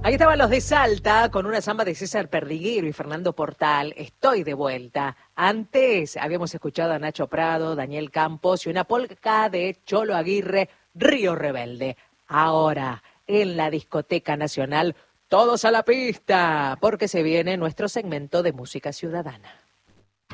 Ahí estaban los de Salta con una samba de César Perdiguero y Fernando Portal. Estoy de vuelta. Antes habíamos escuchado a Nacho Prado, Daniel Campos y una polka de Cholo Aguirre, Río Rebelde. Ahora, en la Discoteca Nacional, todos a la pista, porque se viene nuestro segmento de música ciudadana.